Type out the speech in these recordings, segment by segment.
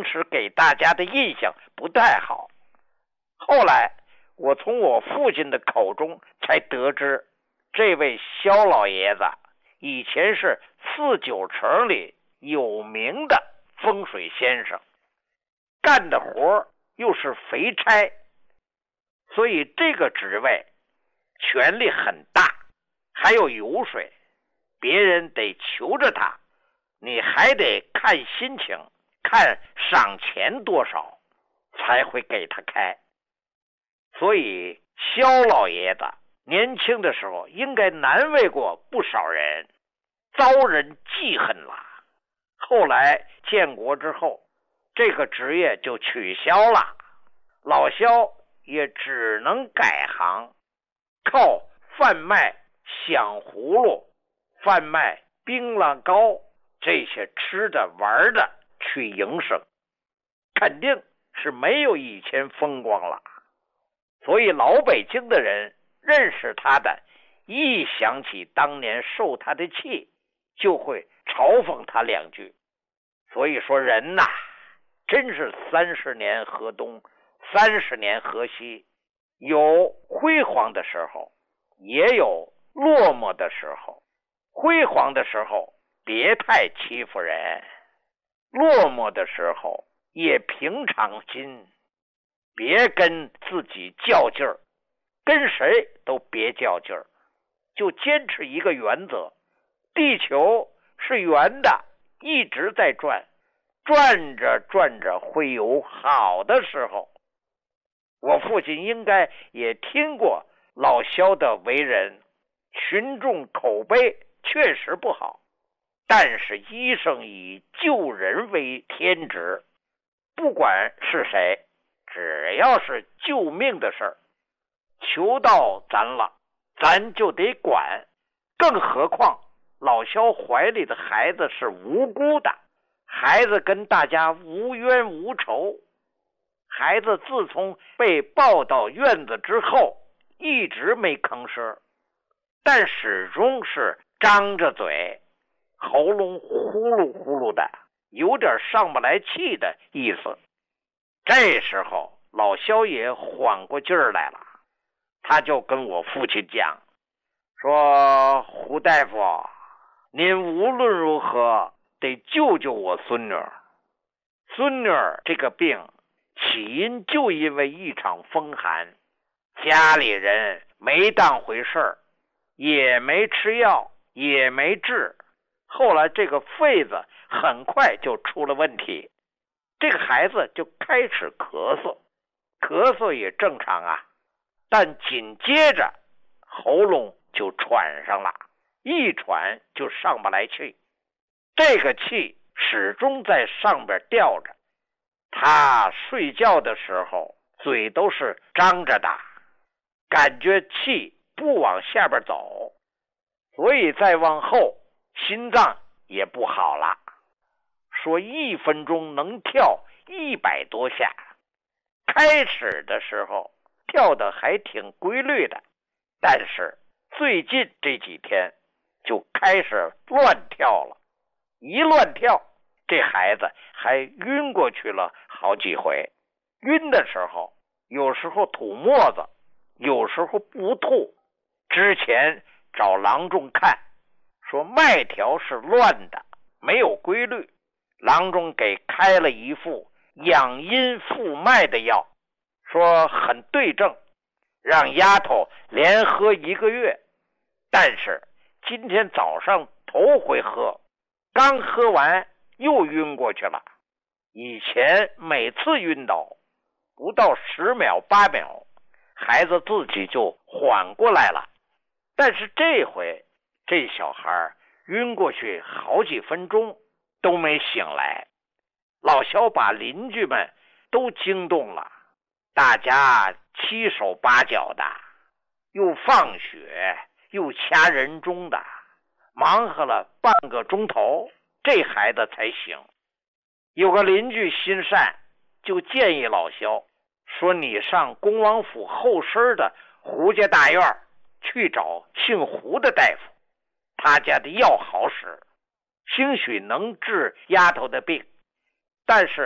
时给大家的印象不太好。后来我从我父亲的口中才得知，这位萧老爷子以前是四九城里有名的风水先生，干的活又是肥差，所以这个职位权力很大，还有油水，别人得求着他，你还得看心情，看赏钱多少才会给他开。所以萧老爷子年轻的时候应该难为过不少人，遭人记恨了。后来建国之后，这个职业就取消了，老萧也只能改行，靠贩卖响葫芦、贩卖槟榔糕这些吃的玩的去营生，肯定是没有以前风光了。所以老北京的人认识他的，一想起当年受他的气，就会嘲讽他两句。所以说人呐，真是30年河东，30年河西，有辉煌的时候，也有落寞的时候。辉煌的时候别太欺负人，落寞的时候也平常心，别跟自己较劲儿，跟谁都别较劲儿，就坚持一个原则，地球是圆的，一直在转，转着转着会有好的时候。我父亲应该也听过老萧的为人，群众口碑确实不好，但是医生以救人为天职，不管是谁，只要是救命的事儿，求到咱了，咱就得管。更何况老萧怀里的孩子是无辜的，孩子跟大家无冤无仇，孩子自从被抱到院子之后一直没吭声，但始终是张着嘴，喉咙呼噜呼噜的，有点上不来气的意思。这时候老萧也缓过劲儿来了，他就跟我父亲讲说，胡大夫，您无论如何得救救我孙女儿。孙女儿这个病起因就因为一场风寒，家里人没当回事儿，也没吃药，也没治，后来这个肺子很快就出了问题，这个孩子就开始咳嗽，咳嗽也正常啊，但紧接着喉咙就喘上了，一喘就上不来气，这个气始终在上边吊着，他睡觉的时候嘴都是张着的，感觉气不往下边走，所以再往后心脏也不好了，说1分钟能跳100多下，开始的时候跳得还挺规律的，但是最近这几天就开始乱跳了，一乱跳这孩子还晕过去了好几回，晕的时候有时候吐沫子，有时候不吐。之前找郎中看，说脉条是乱的，没有规律，郎中给开了一副养阴复脉的药，说很对症，让丫头连喝1个月。但是今天早上头回喝，刚喝完又晕过去了，以前每次晕倒不到10秒8秒，孩子自己就缓过来了，但是这回这小孩晕过去好几分钟都没醒来。老萧把邻居们都惊动了，大家7手8脚的，又放血又掐人中的，忙活了半个钟头，这孩子才醒。有个邻居心善，就建议老萧说，你上恭王府后身的胡家大院去找姓胡的大夫，他家的药好使，兴许能治丫头的病，但是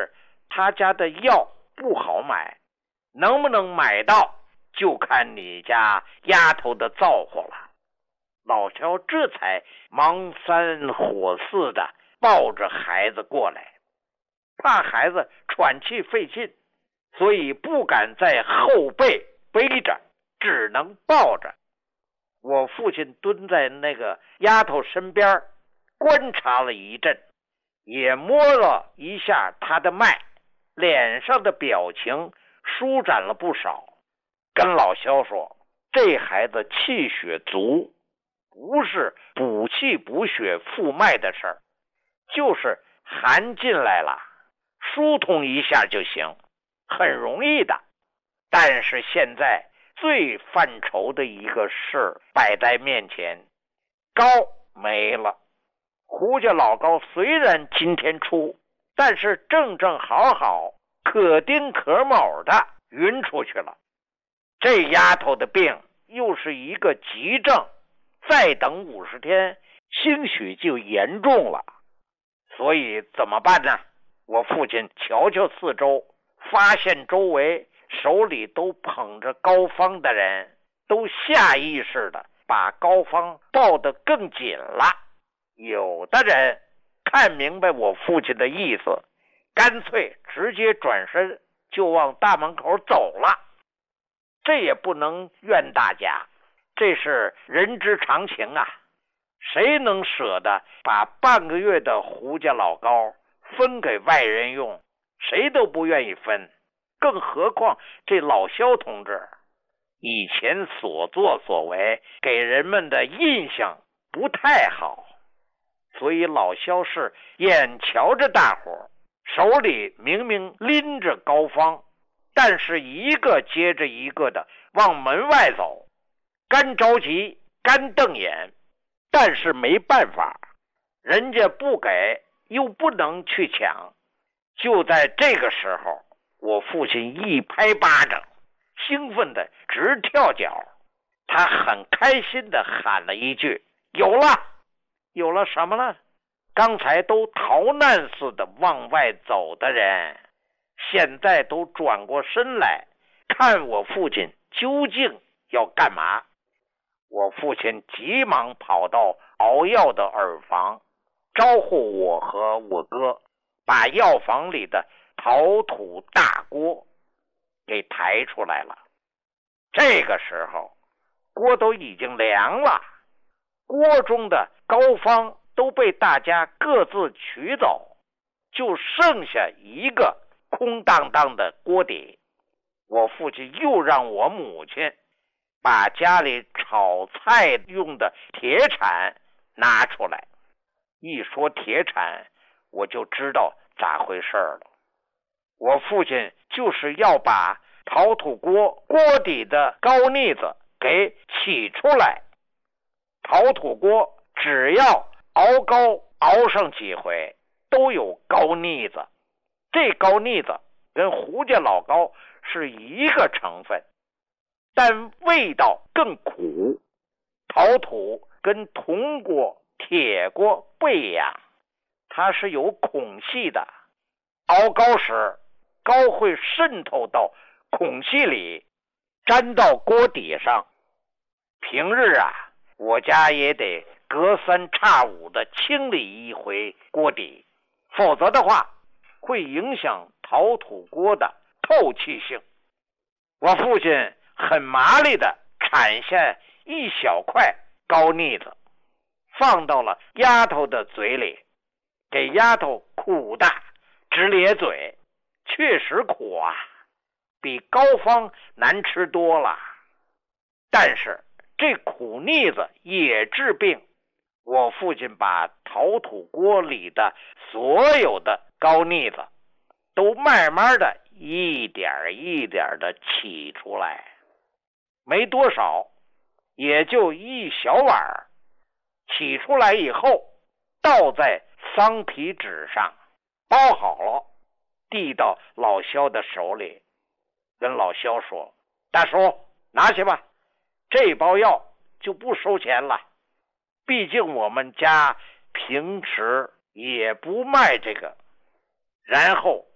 他家的药不好买，能不能买到就看你家丫头的造化了。老肖这才忙三火四的抱着孩子过来，怕孩子喘气费劲，所以不敢在后背背着，只能抱着。我父亲蹲在那个丫头身边观察了一阵，也摸了一下她的脉，脸上的表情舒展了不少，跟老肖说，这孩子气血足，不是补气补血复脉的事儿，就是含进来了，疏通一下就行，很容易的。但是现在最犯愁的一个事摆在面前，膏没了。胡家老高虽然今天出，但是正好好可丁可卯的匀出去了。这丫头的病又是一个急症，再等50天兴许就严重了。所以怎么办呢？我父亲瞧瞧四周，发现周围手里都捧着膏方的人都下意识的把膏方抱得更紧了。有的人看明白我父亲的意思，干脆直接转身就往大门口走了。这也不能怨大家，这是人之常情啊。谁能舍得把半个月的胡家老高分给外人用？谁都不愿意分，更何况这老肖同志以前所作所为给人们的印象不太好，所以老肖是眼瞧着大伙手里明明拎着膏方，但是一个接着一个的往门外走，干着急干瞪眼，但是没办法，人家不给又不能去抢。就在这个时候，我父亲一拍巴掌，兴奋的直跳脚，他很开心的喊了一句，有了。有了什么了？刚才都逃难似的往外走的人，现在都转过身来看我父亲究竟要干嘛。我父亲急忙跑到熬药的耳房，招呼我和我哥把药房里的陶土大锅给抬出来了。这个时候锅都已经凉了，锅中的膏方都被大家各自取走，就剩下一个空荡荡的锅底。我父亲又让我母亲把家里炒菜用的铁铲拿出来。一说铁铲，我就知道咋回事了。我父亲就是要把陶土锅底的膏腻子给起出来。陶土锅只要熬膏熬上几回都有膏腻子，这膏腻子跟胡家老膏是一个成分，但味道更苦。陶土跟铜锅铁锅不一样，它是有孔隙的，熬膏时膏会渗透到孔隙里，粘到锅底上。平日啊，我家也得隔三差五的清理一回锅底，否则的话会影响陶土锅的透气性。我父亲很麻利的铲下一小块膏腻子，放到了丫头的嘴里，给丫头苦的直咧嘴，确实苦啊，比膏方难吃多了。但是这苦腻子也治病。我父亲把陶土锅里的所有的膏腻子都慢慢的一点一点的起出来，没多少，也就一小碗。起出来以后，倒在桑皮纸上，包好了，递到老肖的手里，跟老肖说，大叔拿去吧，这包药就不收钱了，毕竟我们家平时也不卖这个。然后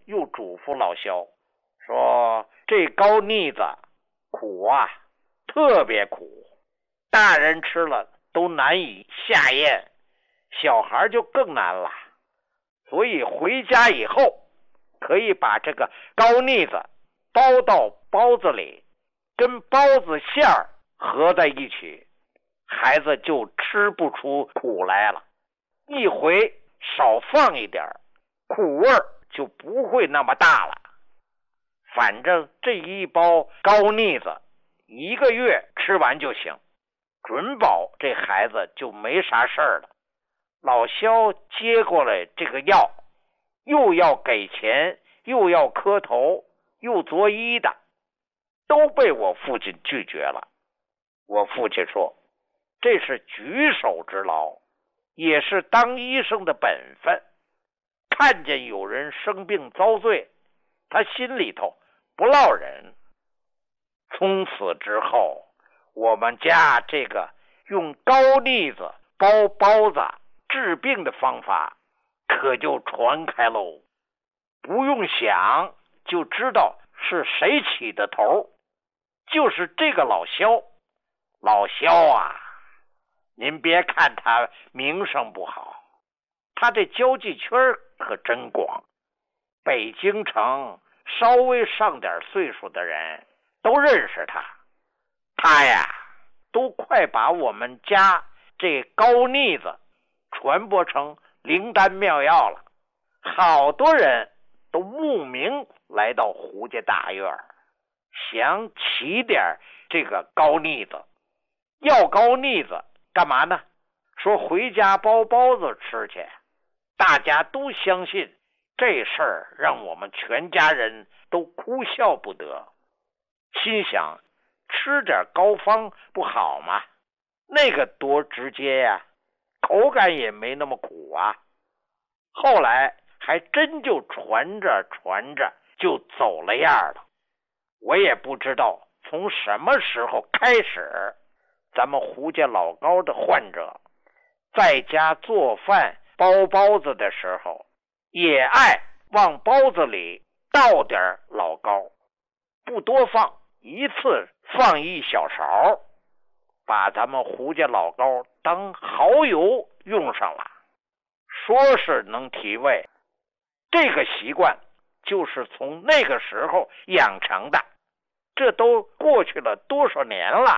又嘱咐老肖说，这高腻子苦啊，特别苦，大人吃了都难以下咽，小孩就更难了。所以回家以后可以把这个高腻子包到包子里，跟包子馅儿合在一起，孩子就吃不出苦来了。一回少放一点，苦味就不会那么大了。反正这一包高腻子1个月吃完就行，准保这孩子就没啥事儿了。老肖接过来这个药，又要给钱，又要磕头，又作揖的，都被我父亲拒绝了。我父亲说，这是举手之劳，也是当医生的本分。看见有人生病遭罪，他心里头不落忍。从此之后，我们家这个用高腻子包包子治病的方法可就传开喽。不用想就知道是谁起的头，就是这个老肖。老肖啊，您别看他名声不好，他这交际圈可真广。北京城稍微上点岁数的人都认识他。他呀，都快把我们家这高腻子传播成灵丹妙药了。好多人都慕名来到胡家大院，想起点这个高腻子。要高腻子干嘛呢？说回家包包子吃去。大家都相信这事儿，让我们全家人都哭笑不得。心想，吃点膏方不好吗？那个多直接呀，口感也没那么苦啊。后来还真就传着传着就走了样了。我也不知道从什么时候开始，咱们胡家老高的患者在家做饭包包子的时候，也爱往包子里倒点老高，不多放，一次放1小勺，把咱们胡家老高当蚝油用上了，说是能提味。这个习惯就是从那个时候养成的，这都过去了多少年了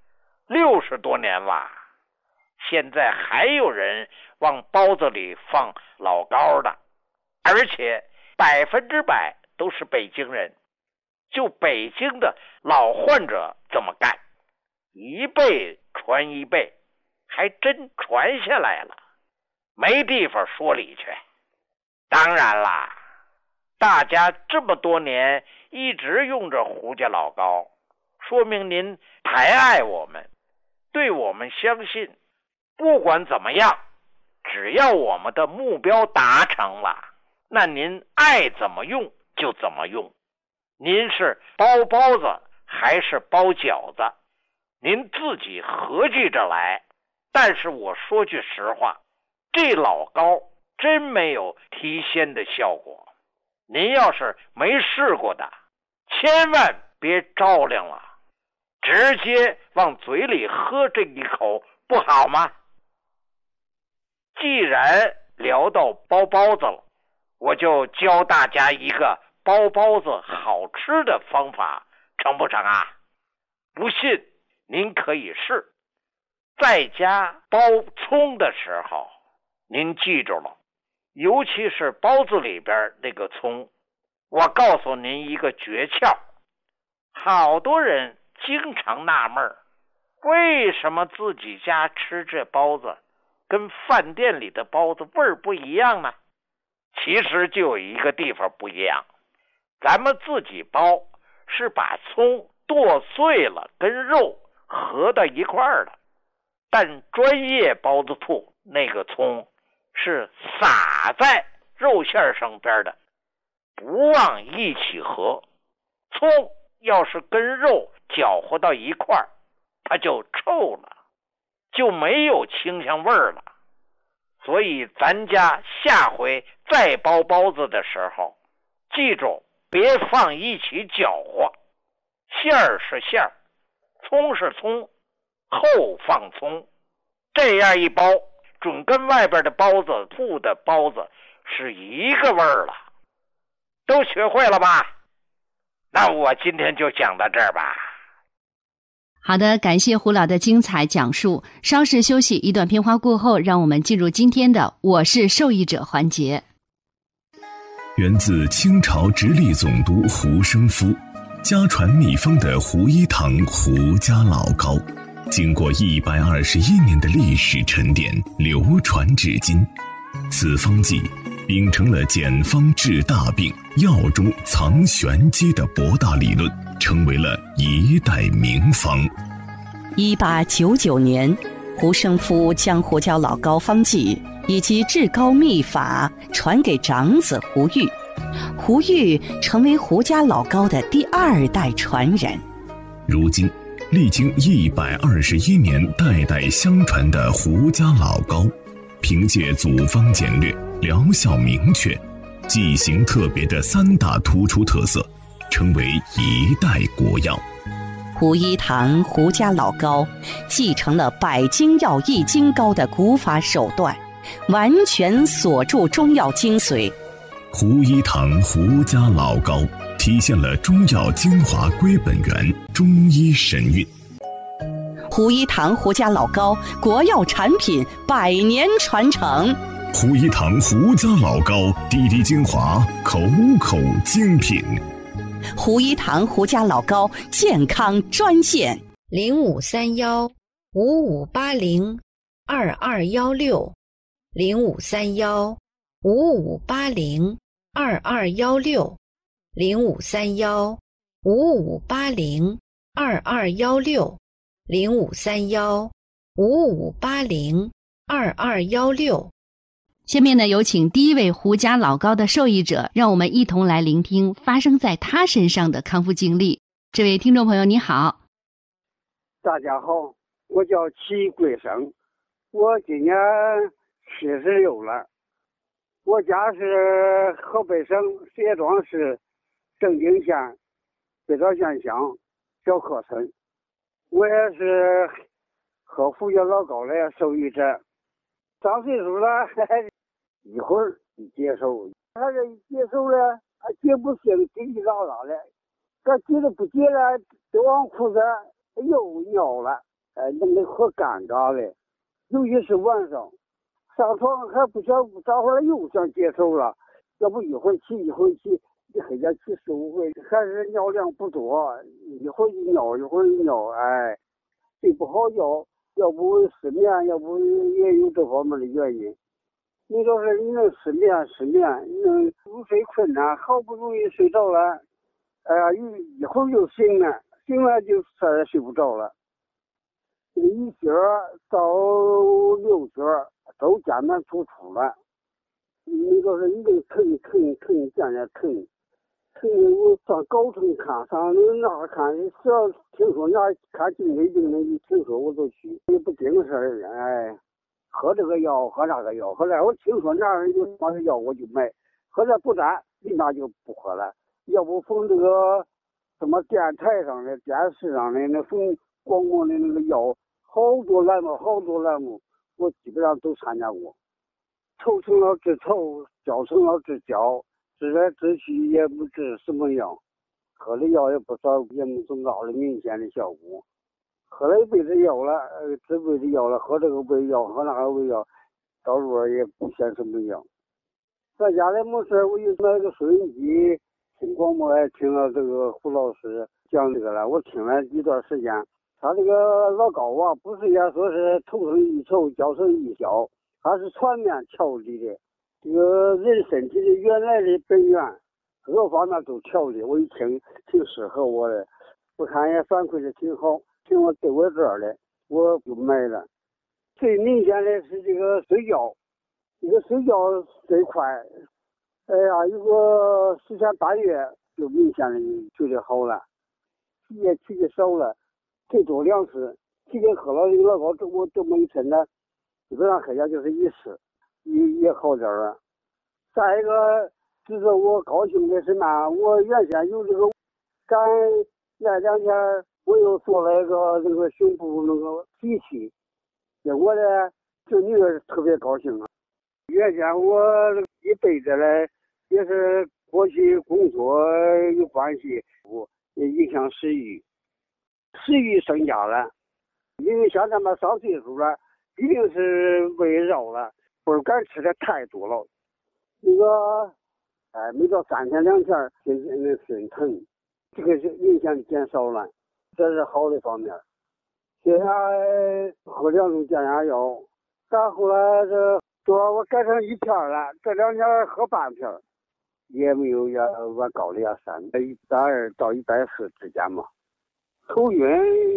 ，60多年了。现在还有人往包子里放老高的，而且100%都是北京人。就北京的老患者这么干，一辈传一辈，还真传下来了，没地方说理去。当然啦，大家这么多年一直用着胡家老高，说明您太爱我们，对我们相信。不管怎么样，只要我们的目标达成了，那您爱怎么用就怎么用。您是包包子还是包饺子，您自己合计着来。但是我说句实话，这老高真没有提鲜的效果。您要是没试过的，千万别着凉了，直接往嘴里喝这一口不好吗？既然聊到包包子了，我就教大家一个包包子好吃的方法，成不成啊？不信您可以试。在家包葱的时候，您记住了，尤其是包子里边那个葱，我告诉您一个诀窍。好多人经常纳闷，为什么自己家吃这包子跟饭店里的包子味儿不一样呢？其实就有一个地方不一样，咱们自己包是把葱剁碎了跟肉合到一块儿了，但专业包子铺那个葱是撒在肉馅上边的，不往一起合。葱要是跟肉搅和到一块儿，它就臭了，就没有清香味儿了。所以咱家下回再包包子的时候， 记住，别放一起搅和，馅儿是馅儿，葱是葱，后放葱，这样一包，准跟外边的包子铺的包子是一个味儿了。都学会了吧？那我今天就讲到这儿吧。 好的，感谢胡老的精彩讲述。稍事休息，一段片花过后，让我们进入今天的我是受益者环节。 源自清朝直隶总督胡生夫，家传秘方的胡一堂胡家老膏，经过121年的历史沉淀，流传至今。此方剂秉承了简方治大病、药中藏玄机的博大理论，成为了一代名方。 1899年，胡生夫将胡椒老膏方剂以及制膏秘法传给长子胡玉，胡玉成为胡家老膏的第2代传人。 如今，历经121年代代相传的胡家老膏，凭借组方简略、疗效明确、剂型特别的3大突出特色，成为一代国药。 胡一堂胡家老膏继承了百精药易筋膏的古法手段，完全锁住中药精髓。 胡一堂胡家老膏体现了中药精华归本源，中医神韵。 胡一堂胡家老膏国药产品100年传承。 胡一堂胡家老膏滴滴精华，口口精品。 胡一堂胡家老膏健康专线 053155802216，053155802216。下面呢，有请第一位胡家老膏的受益者，让我们一同来聆听发生在他身上的康复经历。这位听众朋友你好。 大家好，我叫齐贵生，我今年76了。我家是河北省石家庄市正定县北枣县乡小柯村，我也是喝胡椒老膏的受益者。上岁数了，一会儿一接受，他这一接受了，接不行，叽叽喳喳的，这接着不接了，就往裤子又尿了，弄得可尴尬了。尤其是晚上上床还不想咋回来，又想接受了，要不一会儿起一会儿起，一黑天起15回，还是尿量不多，一会儿一尿一会儿一尿，睡不好觉。要不失眠，要不也有这方面的原因。你说是你能失眠，你能入睡困难，好不容易睡着了，一会儿就醒了就再也睡不着了。一觉到6觉都艰难突出了。你说是你这疼，渐渐疼。我上高层看，上那看，只要听说那看颈椎病的，一听说我就去，也不顶事儿，喝这个药，喝那个药，后来我听说那儿有什么药我就买，喝了不沾，立马就不喝了。要不逢这个什么电台上的、电视上的那逢广播的那个药，好多栏目，我基本上都参加过。头成了治头，脚成了治脚。治来治去也不治什么样，喝的药也不少，也没什么大的明显的效果。喝了一辈子药了，这辈子药了，喝这个胃药，喝那个胃药，到时候也不显什么样。在家里没事，我就买个收音机，听广播，听了这个胡老师讲这个了，我听了一段时间。他这个老膏啊，不是也说是头生一筹，脚生一小，它是全面调理的。这个人身体的原来的本源，各个方面都调理，我一听挺适合我的，我看也反馈的挺好，挺我对我这儿的，我就买了。最明显的是这个睡觉，这一块，有个10天半月就明显的觉得好了，也起的少了，最多2次，提前喝了这个老膏，我这么一称呢，基本上喝下就是1次。也好点了。再一个， 值得我高兴的是嘛，我原先有这个，赶那2天我又做了一个那个胸部那个机器，结果呢，这女儿特别高兴啊。原先我一辈子嘞也是过去工作有关系，我影响食欲增加了，因为像咱们上岁数了，一定是胃绕了，不敢吃的太多了。那个，每到3天2天，心疼，这个是影响减少了，这是好的方面。现在喝2种降压药，再后来说我改成1片了，这2天喝半片，也没有我高的3，120到140之间嘛。头晕